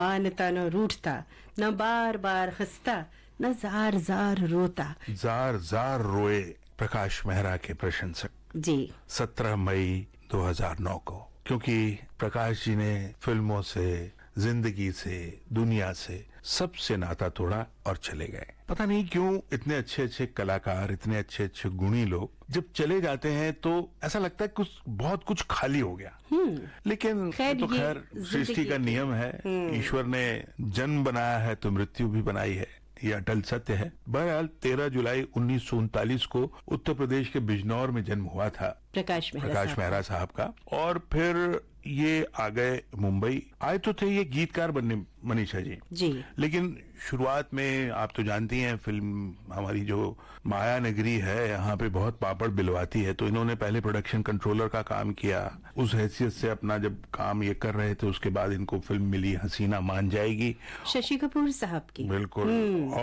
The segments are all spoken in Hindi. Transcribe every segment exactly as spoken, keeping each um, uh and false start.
मानता न रूठता, न बार बार हंसता, न जार जार रोता। जार जार रोए प्रकाश मेहरा के प्रशंसक जी सत्रह मई दो हज़ार नौ को, क्योंकि प्रकाश जी ने फिल्मों से, जिंदगी से, दुनिया से सबसे नाता तोड़ा और चले गए। पता नहीं क्यों इतने अच्छे अच्छे कलाकार, इतने अच्छे अच्छे गुणी लोग जब चले जाते हैं तो ऐसा लगता है कुछ बहुत कुछ खाली हो गया। लेकिन खैर तो ये खैर सृष्टि का नियम है, ईश्वर ने जन्म बनाया है तो मृत्यु भी बनाई है, ये अटल सत्य है। बहरहाल तेरह जुलाई उन्नीस सौ उनतालीस को उत्तर प्रदेश के बिजनौर में जन्म हुआ था प्रकाश मेहरा प्रकाश साहब। मेहरा साहब का, और फिर ये आ गए मुंबई। आए तो थे ये गीतकार बनने मनीषा जी, जी लेकिन शुरुआत में आप तो जानती हैं फिल्म हमारी जो माया नगरी है यहाँ पे बहुत पापड़ बिलवाती है, तो इन्होंने पहले प्रोडक्शन कंट्रोलर का काम किया। उस हैसियत से अपना जब काम ये कर रहे थे उसके बाद इनको फिल्म मिली हसीना मान जाएगी, शशि कपूर साहब की। बिल्कुल,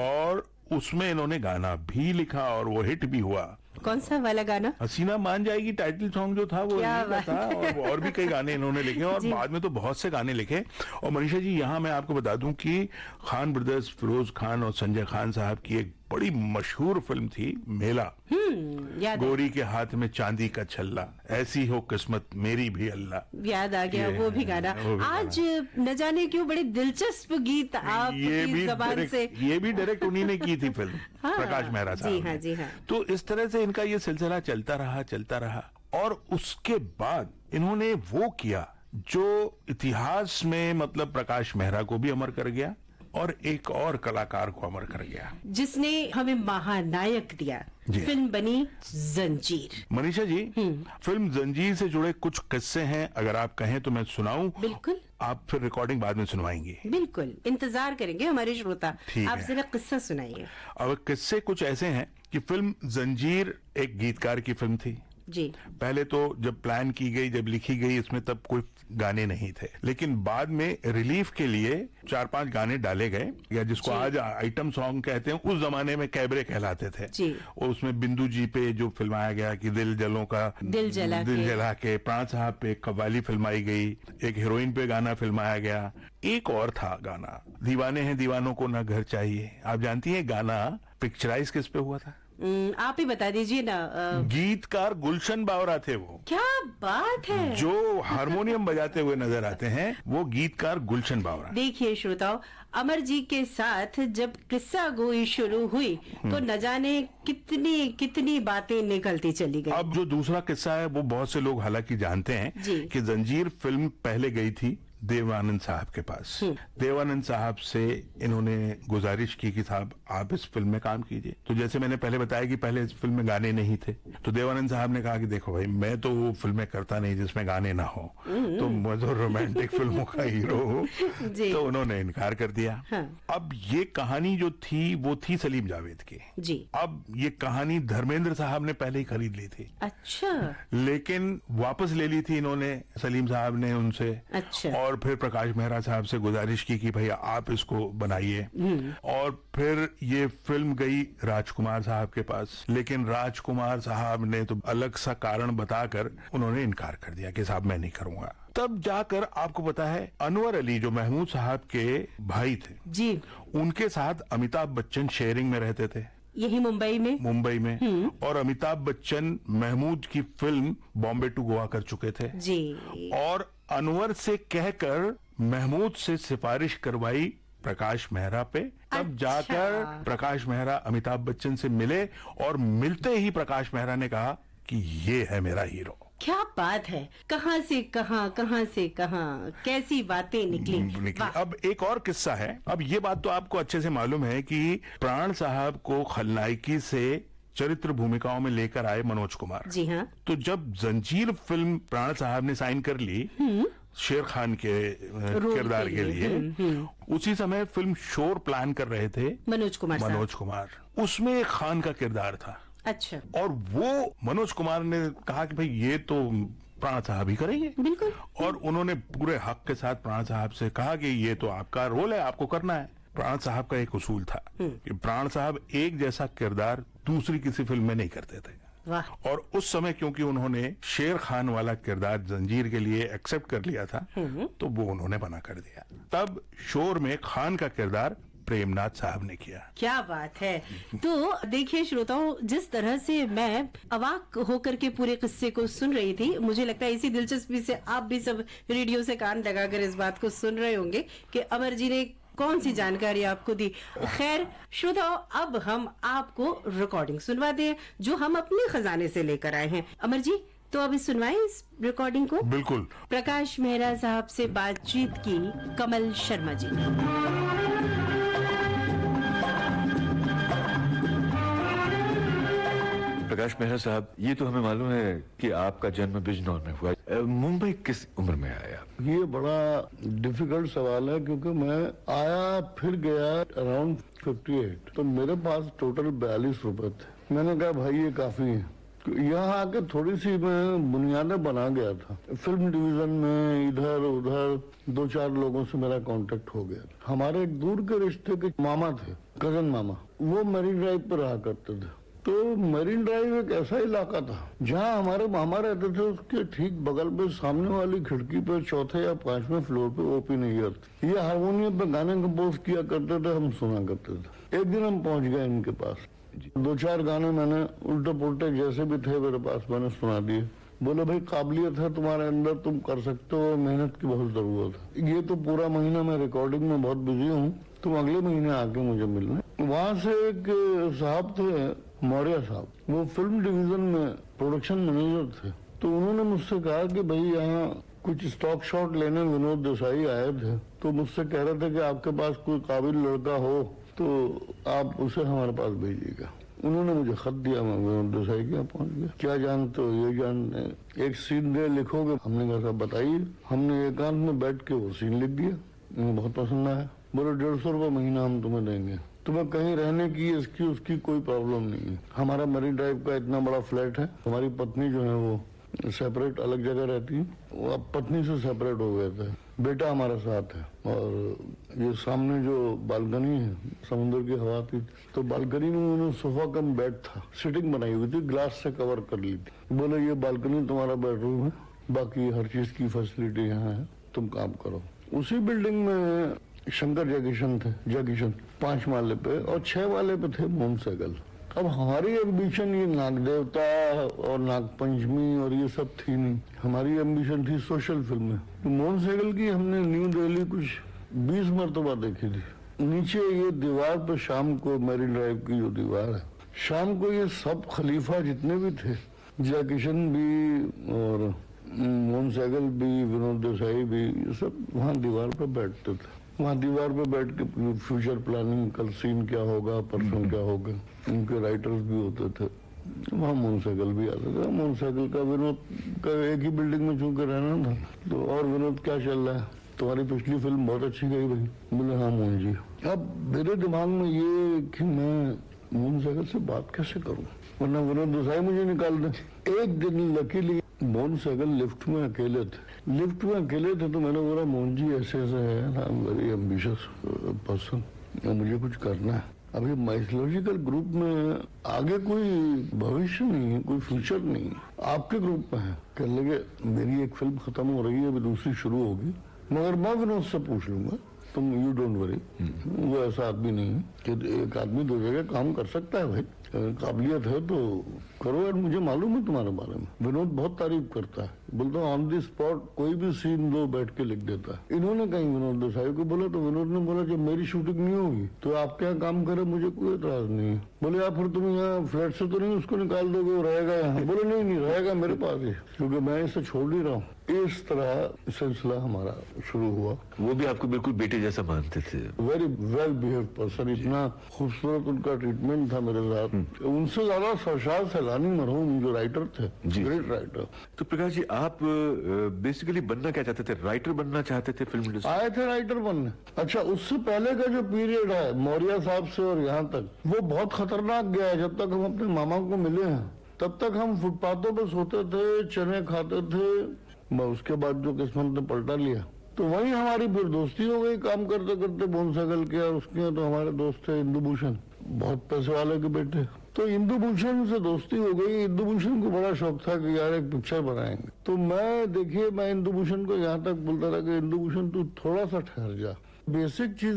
और उसमें इन्होंने गाना भी लिखा और वो हिट भी हुआ। कौन सा वाला गाना? हसीना मान जाएगी टाइटल सॉन्ग जो था वो क्या इन्हीं का बात था, और, और भी कई गाने इन्होंने लिखे और जी। बाद में तो बहुत से गाने लिखे। और मनीषा जी यहाँ मैं आपको बता दूं कि खान ब्रदर्स, फिरोज खान और संजय खान साहब की एक बड़ी मशहूर फिल्म थी मेला। हम्म याद गोरी के हाथ में चांदी का छल्ला, ऐसी हो किस्मत मेरी भी अल्लाह। याद आ गया ये वो भी है, गाना। वो भी आज न जाने क्यों बड़े दिलचस्प गीत ये आपकी भी जबान डायरेक्ट से। ये भी डायरेक्ट उन्हीं ने की थी फिल्म, हाँ, प्रकाश मेहरा साहब जी हाँ, ने। जी हाँ। तो इस तरह से इनका ये सिलसिला चलता रहा चलता रहा और उसके बाद इन्होंने वो किया जो इतिहास में मतलब प्रकाश मेहरा को भी अमर कर गया और एक और कलाकार को अमर कर गया, जिसने हमें महानायक दिया। जी। फिल्म बनी जंजीर। मनीषा जी, फिल्म जंजीर से जुड़े कुछ किस्से हैं, अगर आप कहें तो मैं सुनाऊं। बिल्कुल आप फिर रिकॉर्डिंग बाद में सुनवाएंगी। बिल्कुल, इंतजार करेंगे हमारे श्रोता। ठीक आप है। जरा किस्सा सुनाइए। अब किस्से कुछ ऐसे हैं कि फिल्म जंजीर एक गीतकार की फिल्म थी। जी पहले तो जब प्लान की गई, जब लिखी गई, इसमें तब कोई गाने नहीं थे, लेकिन बाद में रिलीफ के लिए चार पांच गाने डाले गए, या जिसको जी। आज आइटम सॉन्ग कहते हैं, उस जमाने में कैबरे कहलाते थे। जी। और उसमें बिंदु जी पे जो फिल्माया गया कि दिल जलों का दिल जला दिल के। जला के, प्राण साहब पे कव्वाली फिल्माई गई, एक हीरोइन पे गाना फिल्माया गया, एक और था गाना दीवाने हैं दीवानों को ना घर चाहिए। आप जानती हैं गाना पिक्चराइज किस पे हुआ था? हम्म, आप ही बता दीजिए ना। अ, गीतकार गुलशन बावरा थे वो। क्या बात है। जो हारमोनियम बजाते हुए नजर आते हैं वो गीतकार गुलशन बावरा। देखिए श्रोताओ, अमर जी के साथ जब किस्सा गोई शुरू हुई तो न जाने कितनी कितनी बातें निकलती चली गई। अब जो दूसरा किस्सा है वो बहुत से लोग हालांकि जानते हैं जी। कि जंजीर फिल्म पहले गई थी देवानंद साहब के पास। देवानंद साहब से इन्होंने गुजारिश की कि साहब आप इस फिल्म में काम कीजिए। तो जैसे मैंने पहले बताया कि पहले इस फिल्म में गाने नहीं थे, तो देवानंद साहब ने कहा कि देखो भाई, मैं तो वो फिल्में करता नहीं जिसमें गाने ना हो, तो मैं तो रोमांटिक फिल्मों का हीरो हूँ। जी। तो उन्होंने इनकार कर दिया। हाँ। अब ये कहानी जो थी वो थी सलीम जावेद की। जी अब ये कहानी धर्मेंद्र साहब ने पहले ही खरीद ली थी, अच्छा लेकिन वापस ले ली थी इन्होंने, सलीम साहब ने उनसे। अच्छा। और फिर प्रकाश मेहरा साहब से गुजारिश की कि भैया आप इसको बनाइए। और फिर ये फिल्म गई राजकुमार साहब के पास, लेकिन राजकुमार साहब ने तो अलग सा कारण बताकर उन्होंने इनकार कर दिया कि साहब मैं नहीं करूंगा। तब जाकर आपको पता है अनवर अली जो महमूद साहब के भाई थे, जी, उनके साथ अमिताभ बच्चन शेयरिंग में रहते थे यही मुंबई में। मुंबई में, और अमिताभ बच्चन महमूद की फिल्म बॉम्बे टू गोवा कर चुके थे। जी और अनवर से कहकर महमूद से सिफारिश करवाई प्रकाश मेहरा पे। तब अच्छा। जाकर प्रकाश मेहरा अमिताभ बच्चन से मिले और मिलते ही प्रकाश मेहरा ने कहा कि ये है मेरा हीरो। क्या बात है, कहाँ से कहाँ, कहाँ से कहाँ, कैसी बातें निकली। निकली। वाह। अब एक और किस्सा है। अब ये बात तो आपको अच्छे से मालूम है कि प्राण साहब को खलनायकी से चरित्र भूमिकाओं में लेकर आए मनोज कुमार। जी हाँ। तो जब जंजीर फिल्म प्राण साहब ने साइन कर ली शेर खान के अ, रोल किरदार के के लिए, लिए, उसी समय फिल्म शोर प्लान कर रहे थे मनोज कुमार साहब। मनोज कुमार। उसमें एक खान का किरदार था, अच्छा और वो मनोज कुमार ने कहा कि भाई ये तो प्राण साहब ही करेंगे। बिल्कुल। और उन्होंने पूरे हक के साथ प्राण साहब से कहा कि ये तो आपका रोल है, आपको करना है। प्राण साहब का एक उसूल था कि प्राण साहब एक जैसा किरदार दूसरी किसी फिल्म में नहीं करते थे। वाह। और उस समय क्योंकि उन्होंने शेर खान वाला किरदार जंजीर के लिए एक्सेप्ट कर लिया था, तो वो उन्होंने बना कर दिया। तब शोर में खान का किरदार प्रेमनाथ साहब ने किया। क्या बात है। तो देखिए श्रोताओं, जिस तरह से मैं अवाक होकर के पूरे किस्से को सुन रही थी, मुझे लगता है इसी दिलचस्पी से आप भी सब रेडियो से कान लगाकर इस बात को सुन रहे होंगे कि अमर जी ने कौन सी जानकारी आपको दी। खैर श्रोताओं, अब हम आपको रिकॉर्डिंग सुनवाते हैं जो हम अपने खजाने से लेकर आए हैं। अमर जी, तो अभी सुनवाएं इस रिकॉर्डिंग को। बिल्कुल। प्रकाश मेहरा साहब से बातचीत की कमल शर्मा जी ने। प्रकाश मेहरा साहब, ये तो हमें मालूम है कि आपका जन्म बिजनौर में हुआ। मुंबई किस उम्र में आया? ये बड़ा डिफिकल्ट सवाल है क्योंकि मैं आया फिर गया अराउंड अट्ठावन, तो मेरे पास टोटल बयालीस रुपए थे। मैंने कहा भाई ये काफी है। यहाँ आके थोड़ी सी मैं बुनियादें बना गया था। फिल्म डिवीजन में इधर उधर दो चार लोगों से मेरा कांटेक्ट हो गया। हमारे एक दूर के रिश्ते के मामा थे, कजन मामा, वो मरीन ड्राइव पर रहा करते थे। तो मरीन ड्राइव एक ऐसा इलाका था जहाँ हमारे मामा रहते थे, उसके ठीक बगल पे सामने वाली खिड़की पे चौथे या पांचवें फ्लोर पे ओपी नैयर थे। ये हारमोनियम पे गाने कंपोज किया करते थे, हम सुना करते थे। एक दिन हम पहुंच गए इनके पास। दो चार गाने मैंने उल्टे पुल्टे जैसे भी थे मेरे पास मैंने सुना दिए। बोले भाई काबिलियत है तुम्हारे अंदर, तुम कर सकते हो, मेहनत की बहुत जरूरत है। ये तो पूरा महीना मैं रिकॉर्डिंग में बहुत बिजी हूँ, तुम अगले महीने आके मुझे मिलना। वहाँ से एक साहब थे मौर्य साहब, वो फिल्म डिवीजन में प्रोडक्शन मैनेजर थे। तो उन्होंने मुझसे कहा कि भाई यहाँ कुछ स्टॉक शॉट लेने विनोद देसाई आए थे, तो मुझसे कह रहे थे कि आपके पास कोई काबिल लड़का हो तो आप उसे हमारे पास भेजिएगा। उन्होंने मुझे खत दिया, मैं विनोद देसाई के यहाँ पहुँच गया। क्या जानते हो? ये जानते, एक सीन दे लिखोगे? हमने कहा साहब बताइए। हमने एकांत में बैठ के वो सीन लिख दिया, मुझे बहुत पसंद आया। बोले डेढ़ सौ रुपये महीना हम तुम्हें देंगे, तुम्हें कहीं रहने की इसकी उसकी कोई प्रॉब्लम नहीं है। हमारा मरीन ड्राइव का इतना बड़ा फ्लैट है, हमारी पत्नी जो है वो सेपरेट अलग जगह रहती है, वो अब पत्नी से सेपरेट हो गए थे। बेटा हमारा साथ है, और ये सामने जो बालकनी है समुद्र की हवा थी, तो बालकनी में उन्होंने सोफा कम बेड था, सिटिंग बनाई हुई थी, ग्लास से कवर कर ली थी। बोले ये बालकनी तुम्हारा बेडरूम है, बाकी हर चीज की फैसिलिटी यहाँ है, तुम काम करो। उसी बिल्डिंग में शंकर जयकिशन थे, जयकिशन पांच माले पे, और छह वाले पे थे मोहन सहगल। अब हमारी एम्बिशन ये नाग देवता और नाग पंचमी और ये सब थी नहीं, हमारी एम्बिशन थी सोशल फिल्में। तो मोहन सहगल की हमने न्यू दिल्ली कुछ बीस मरतबा देखी थी। नीचे ये दीवार पे शाम को मैरिन ड्राइव की जो दीवार है, शाम को ये सब खलीफा जितने भी थे, जयकिशन भी और मोहन सहगल भी, विनोद देसाई भी, ये सब वहाँ दीवार पे बैठते थे। वहाँ दीवार पे बैठ के फ्यूचर प्लानिंग, कल सीन क्या होगा, परसों क्या होगा, उनके राइटर्स भी होते थे। वहाँ मोहन सहगल भी आता था। मोहन सहगल का विनोद का एक ही बिल्डिंग में चूंकि रहना था, तो और विनोद क्या चल रहा है, तुम्हारी पिछली फिल्म बहुत अच्छी गई भाई। बोले हाँ मोहन जी। अब मेरे दिमाग में ये कि मैं मोहन सहगल से बात कैसे करूँ, वरना विनोद देसाई मुझे निकाल दे। एक दिन लकीली मोहन सहगल लिफ्ट में अकेले थे, लिफ्ट में अकेले थे तो मैंने बोला मोहन जी ऐसे ऐसे है, I am very ambitious person, मुझे कुछ करना है। अभी माइथोलॉजिकल ग्रुप में आगे कोई भविष्य नहीं है, कोई फ्यूचर नहीं है, आपके ग्रुप में है। कहने लगे मेरी एक फिल्म खत्म हो रही है, अभी दूसरी शुरू होगी, मगर मैं विनोद से पूछ लूंगा, तुम यू डोंट वरी। वो ऐसा आदमी नहीं है कि एक आदमी दो जगह काम कर सकता है भाई, काबिलियत है तो करो यार, मुझे मालूम है तुम्हारे बारे में। विनोद बहुत तारीफ करता है, बोलता है ऑन दी स्पॉट कोई भी सीन दो बैठ के लिख देता है। इन्होंने कहीं विनोद देसाई को बोला तो विनोद ने बोला जब मेरी शूटिंग नहीं होगी तो आप क्या काम करे, मुझे कोई एतराज नहीं है। बोले यार फिर तुम यहाँ फ्लैट से तो नहीं उसको निकाल दोगे, वो रहेगा यहाँ? बोले नहीं नहीं रहेगा मेरे पास ही, क्योंकि मैं इसे छोड़ नहीं रहा हूँ। इस तरह सिलसिला हमारा शुरू हुआ। वो भी आपको बिल्कुल बेटे जैसा मानते थे। वेरी वेल बिहेव पर्सन, इतना खूबसूरत उनका ट्रीटमेंट था मेरे साथ। उनसे ज्यादा सरशाद सैलानी मरहूम जो राइटर थे, ग्रेट राइटर। तो प्रकाश जी आप बेसिकली बनना क्या चाहते थे, राइटर बनना चाहते थे फिल्म इंडस्ट्री? आए थे राइटर बनने। अच्छा उससे पहले का जो पीरियड है मौर्य साहब से और यहाँ तक, वो बहुत खतरनाक गया है। जब तक हम अपने मामा को मिले हैं तब तक हम फुटपाथों पर सोते थे, चने खाते थे। उसके बाद जो किस्मत ने पलटा लिया तो वही हमारी फिर दोस्ती हो गई काम करते करते। मोहन सहगल के और उसके तो हमारे दोस्त थे इंदु भूषण, बहुत पैसे वाले के बेटे, तो इंदु भूषण से दोस्ती हो गई। इंदु भूषण को बड़ा शौक था कि यार एक पिक्चर बनाएंगे। तो मैं देखिए मैं इंदु भूषण को यहाँ तक बोलता रहा कि इंदु भूषण तू थोड़ा सा ठहर जा, बेसिक चीज